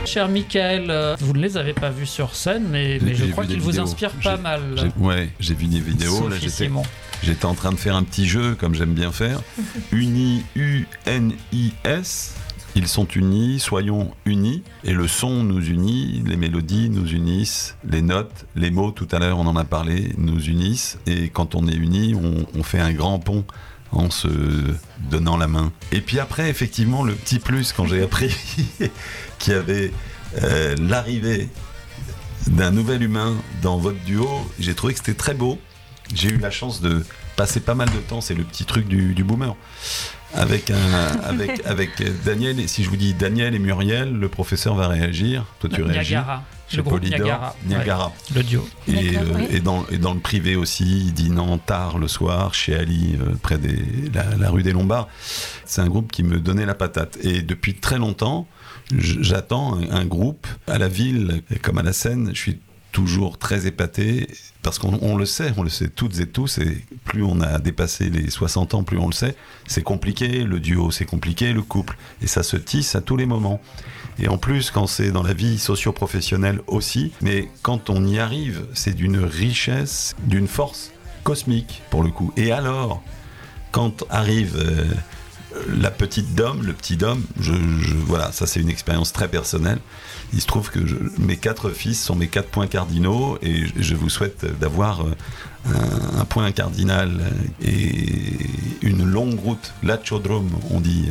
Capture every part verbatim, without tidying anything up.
Cher Michael, euh, vous ne les avez pas vus sur scène, mais, mais je crois qu'ils vous inspirent pas j'ai, mal. J'ai, ouais, j'ai vu des vidéos. Sophie là, j'étais, Simon. j'étais en train de faire un petit jeu, comme j'aime bien faire. Uni, U N I S. Ils sont unis, soyons unis. Et le son nous unit, les mélodies nous unissent, les notes, les mots, tout à l'heure on en a parlé, nous unissent. Et quand on est unis, on, on fait un grand pont en se donnant la main. Et puis après, effectivement, le petit plus, quand j'ai appris qu'il y avait euh, l'arrivée d'un nouvel humain dans votre duo, j'ai trouvé que c'était très beau. J'ai eu la chance de passer pas mal de temps, c'est le petit truc du, du boomer, avec, un, avec, avec Daniel. Et si je vous dis Daniel et Muriel, le professeur va réagir. Toi, tu réagis. Niagara. Chez Le groupe Polydor, Niagara. Niagara. Ouais, le duo. Et, euh, oui. et, dans, et dans le privé aussi, il dînant tard le soir chez Ali, euh, près de la, la rue des Lombards. C'est un groupe qui me donnait la patate. Et depuis très longtemps, j'attends un, un groupe à la ville comme à la scène. Je suis toujours très épaté parce qu'on on le sait, on le sait toutes et tous, et plus on a dépassé les soixante ans, plus on le sait, c'est compliqué, le duo c'est compliqué, le couple, et ça se tisse à tous les moments. Et en plus, quand c'est dans la vie socio-professionnelle aussi, mais quand on y arrive, c'est d'une richesse, d'une force cosmique pour le coup. Et alors, quand arrive euh, la petite dame, le petit dame, je, je, voilà, ça c'est une expérience très personnelle. Il se trouve que je, mes quatre fils sont mes quatre points cardinaux, et je, je vous souhaite d'avoir un, un point cardinal et une longue route, l'Achodrome, on dit.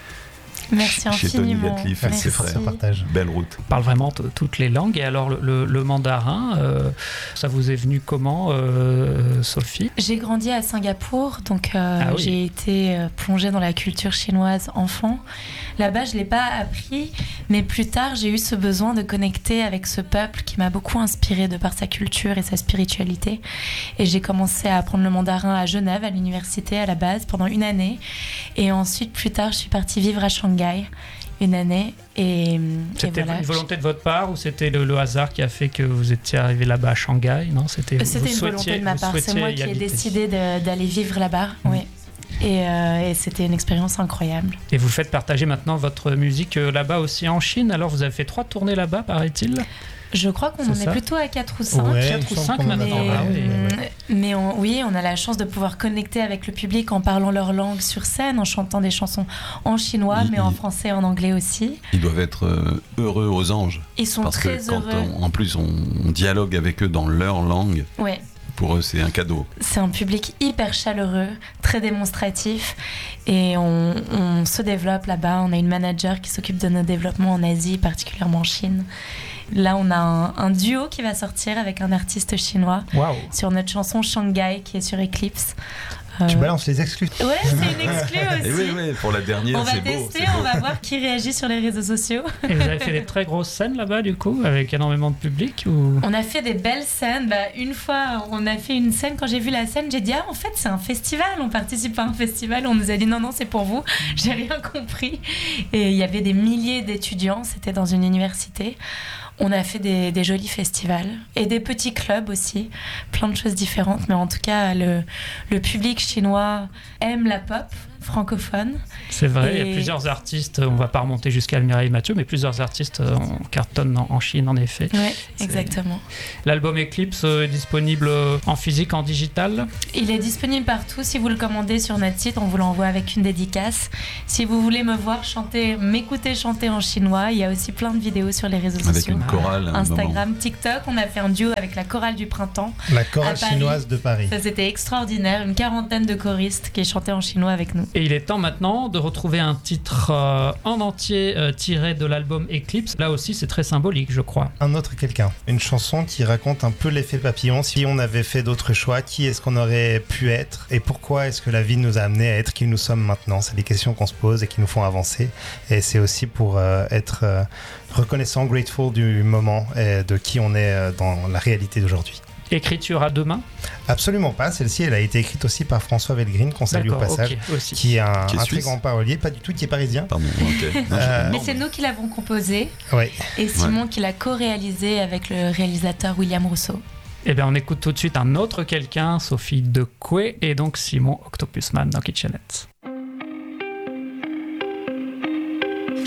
Merci chez Tony infiniment. Gatliff et ses frères. Partage. Belle route. On parle vraiment t- toutes les langues. Et alors, le, le, le mandarin, euh, ça vous est venu comment, euh, Sophie ? J'ai grandi à Singapour, donc euh, Ah oui. j'ai été euh, plongée dans la culture chinoise enfant. Là-bas, je ne l'ai pas appris, mais plus tard, j'ai eu ce besoin de connecter avec ce peuple qui m'a beaucoup inspirée de par sa culture et sa spiritualité. Et j'ai commencé à apprendre le mandarin à Genève, à l'université, à la base, pendant une année. Et ensuite, plus tard, je suis partie vivre à Shanghai une année. Et, C'était et voilà. une volonté de votre part, ou c'était le, le hasard qui a fait que vous étiez arrivé là-bas à Shanghai ? Non, c'était, C'était vous une volonté souhaitiez- de ma vous part. C'est souhaitiez moi y qui ai habiter. décidé de- d'aller vivre là-bas. Mmh. Oui. Et, euh, et c'était une expérience incroyable. Et vous faites partager maintenant votre musique euh, là-bas aussi en Chine. Alors, vous avez fait trois tournées là-bas, paraît-il ? Je crois qu'on C'est en ça. est plutôt à quatre ou cinq. Ouais, quatre il me ou semble cinq qu'on en a maintenant, parlé. ah oui. Mais, Ouais. mais on- oui, on a la chance de pouvoir connecter avec le public en parlant leur langue sur scène, en chantant des chansons en chinois, Il- mais en il- français et en anglais aussi. Ils doivent être euh, heureux aux anges. Ils sont Parce très que quand heureux. on- en plus on, on dialogue avec eux dans leur langue, Ouais. pour eux c'est un cadeau. C'est un public hyper chaleureux, très démonstratif, et on, on se développe là-bas. On a une manager qui s'occupe de nos développements en Asie, particulièrement en Chine. Là, on a un, un duo qui va sortir avec un artiste chinois Waouh. sur notre chanson Shanghai qui est sur Eclipse. Euh, Tu balances les exclus. Ouais, c'est une exclue aussi. Et oui, oui, pour la dernière On va c'est beau. tester, c'est beau. on va voir qui réagit sur les réseaux sociaux. Et vous avez fait des très grosses scènes là-bas, du coup, avec énormément de public ou... On a fait des belles scènes. Bah, une fois, on a fait une scène. Quand j'ai vu la scène, j'ai dit ah, en fait, c'est un festival. On participe à un festival. On nous a dit non, non, c'est pour vous. J'ai rien compris. Et il y avait des milliers d'étudiants. C'était dans une université. On a fait des, des jolis festivals et des petits clubs aussi, plein de choses différentes. Mais en tout cas, le, le public chinois aime la pop francophone. C'est vrai, Et- il y a plusieurs artistes, on va pas remonter jusqu'à Mireille Mathieu, mais plusieurs artistes euh, en cartonnent en, en Chine, en effet. Ouais, C'est- exactement. L'album Eclipse euh, est disponible euh, en physique, en digital. Il est disponible partout. Si vous le commandez sur notre site, on vous l'envoie avec une dédicace. Si vous voulez me voir chanter, m'écouter chanter en chinois, il y a aussi plein de vidéos sur les réseaux Avec sociaux. une chorale. à un moment. Instagram, TikTok. On a fait un duo avec la chorale du printemps. La chorale À Paris. chinoise de Paris. Ça, c'était extraordinaire. Une quarantaine de choristes qui chantaient en chinois avec nous. Et il est temps maintenant de retrouver un titre euh, en entier euh, tiré de l'album Eclipse. Là aussi, c'est très symbolique, je crois. Un autre quelqu'un. Une chanson qui raconte un peu l'effet papillon. Si on avait fait d'autres choix, qui est-ce qu'on aurait pu être et pourquoi est-ce que la vie nous a amené à être qui nous sommes maintenant? C'est des questions qu'on se pose et qui nous font avancer. Et c'est aussi pour euh, être euh, reconnaissant, grateful du moment et de qui on est euh, dans la réalité d'aujourd'hui. Écriture à deux mains. Absolument pas. Celle-ci, elle a été écrite aussi par François Velgreen, qu'on salue au D'accord, passage, ok, aussi. qui est un, Qui est un très suisse. grand parolier, pas du tout, qui est parisien. Pardon, ok. Euh, Mais c'est nous qui l'avons composé Ouais. et Simon qui l'a co-réalisé avec le réalisateur William Rousseau. Eh bien, on écoute tout de suite un autre quelqu'un, Sophie Decoué, et donc Simon Octopusman dans Kitchenette.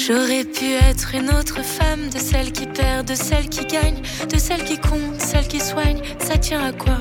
J'aurais pu être une autre femme, de celle qui perd, de celle qui gagne, de celle qui compte, celle qui soigne. Ça tient à quoi ?